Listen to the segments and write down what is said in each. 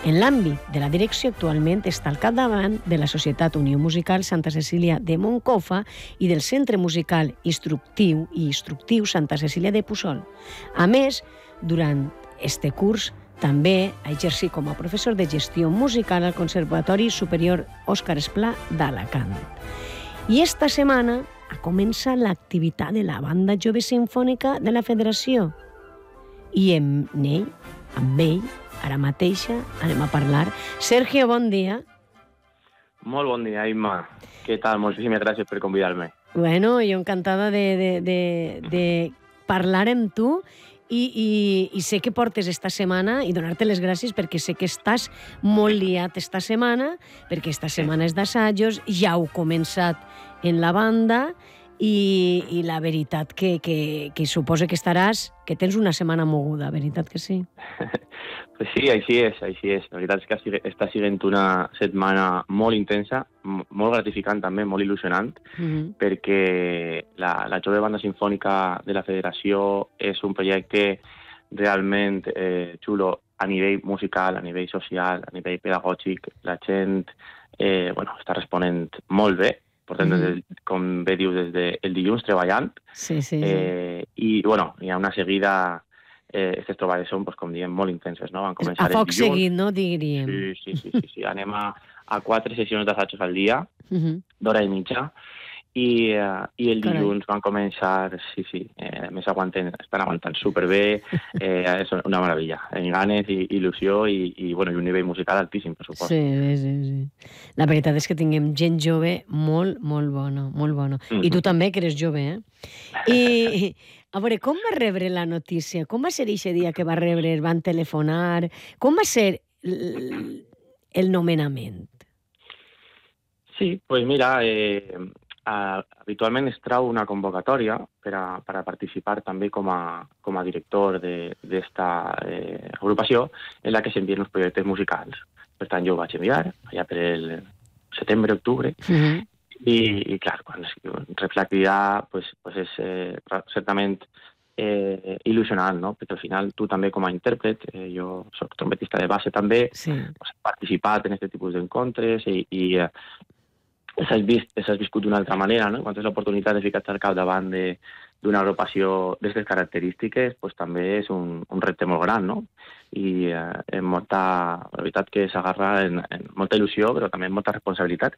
En l'àmbit de la direcció, actualment està al capdavant de la Societat Unió Musical Santa Cecília de Moncofa i del Centre Musical Instructiu Santa Cecília de Puçol. A més, durant este curs també ha exercit com a professor de gestió musical al Conservatori Superior Òscar Esplà d'Alacant. I esta setmana ha començat l'activitat de la Banda Jove Simfònica de la Federació. I amb ell, ara mateixa, anem a parlar. Sergio, bon dia. Molt bon dia, Imma. Què tal? Moltíssimes gràcies per convidar-me. Bueno, jo encantada de parlar amb tu i sé que portes esta setmana i donar-te les gràcies perquè sé que estàs molt liat esta setmana, perquè esta setmana és d'assajos, ja heu començat en la banda i la veritat que suposa que que tens una setmana moguda, veritat que sí? Pues sí, així és. La veritat és que està sent una setmana molt intensa, molt gratificant també, molt il·lusionant, perquè la Jove Banda Simfònica de la Federació és un projecte realment xulo a nivell musical, a nivell social, a nivell pedagògic. La gent està responent molt bé. Portem, com bé diu, des del dilluns treballant. Sí. I hi ha una seguida. Aquestes trobades són, com diem, molt intenses, no? Van començar a foc seguit, no, diríem. Sí. Anem a 4 sessions d'assajos al dia, d'hora i mitja, i el dilluns van començar, més estan aguantant superbé, és una meravella, en ganes i il·lusió i un nivell musical altíssim, per supost. Sí. La veritat és que tinguem gent jove molt bona. I tu també, que eres jove, I, a veure, com va rebre la notícia? Com va ser aquest dia que va rebre? Van telefonar? Com va ser el nomenament? Sí, doncs mira, habitualment es trau una convocatòria per a participar també com a director d'esta agrupació en la que s'envien els projectes musicals. Per tant, jo ho vaig enviar allà per el setembre, octubre, i clar, quan reps la crida és certament il·lusionant, no? Perquè al final tu també com a intèrpret, jo soc trompetista de base també, he participat en aquest tipus d'encontres i has viscut d'una altra manera, no? Quan tens l'oportunitat de ficar-te al capdavant d'una agrupació d'aquestes característiques, també és un repte molt gran, no? I la veritat que s'agarra en molta il·lusió, però també en molta responsabilitat.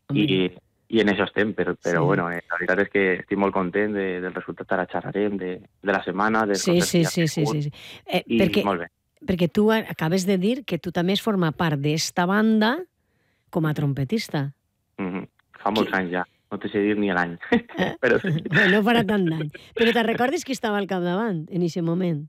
I en això estem, però la veritat és que estic molt content del resultat. Ara xerrarem de la setmana, dels concerts que ha sigut, molt bé. Perquè tu acabes de dir que tu també has format part d'esta banda com a trompetista. Fa molts anys ja, no te sé dir ni l'any, però sí. No farà tant d'any. Però te'n recordes qui estava al capdavant en aquest moment?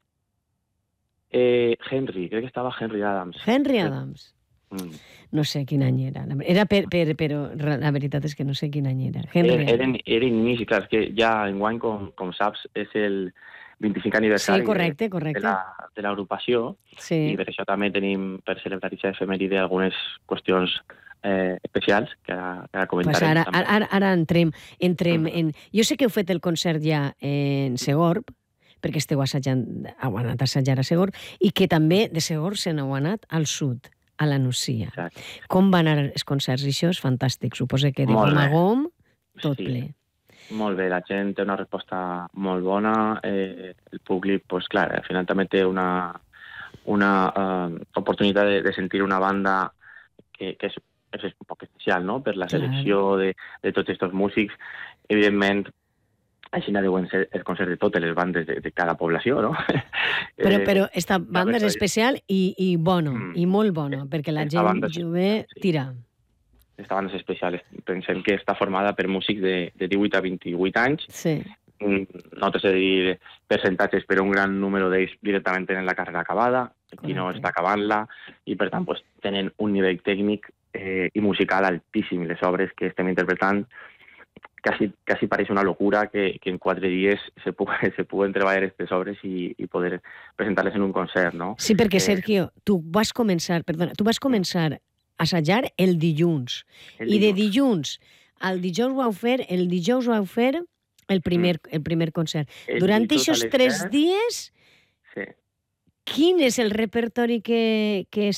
Crec que estava Henry Adams. Henry Adams? No sé quin any era. Però la veritat és que no sé quin any era. Era inici, clar, és que ja enguany, com saps, és el 25 aniversari de l'agrupació, i per això també tenim, per celebrar aquesta efemèride, algunes qüestions especials que ara comentarem. Ara entrem en... Jo sé que heu fet el concert ja en Segorb, perquè esteu heu anat a assajar a Segorb, i que també de Segorb se n'heu anat al sud, a la Nucia. Com van anar els concerts? I això és fantàstic. Suposo que de gom a gom, tot ple. Molt bé, la gent té una resposta molt bona. El públic, clar, al final també té una oportunitat de sentir una banda que és un poc especial, no?, per la selecció de tots aquests músics. Evidentment, així deuen ser els concerts de totes les bandes de cada població, no? Però esta banda és especial i bona, i molt bona, perquè la gent jove tira. Esta banda és especial. Pensem que està formada per músics de 18 a 28 anys. No te sé dir percentatges, però un gran número d'ells directament tenen la carrera acabada, qui no està acabant-la, i per tant tenen un nivell tècnic i musical altíssim. Les obres que estem interpretant quasi pareix una locura que en 4 dies se puguen treballar aquestes obres i poder presentar-les en un concert, no? Sí, perquè, Sergio, tu vas començar a assajar el dilluns. I de dilluns al dijous vau fer el primer concert. Durant aquests 3 dies, quin és el repertori que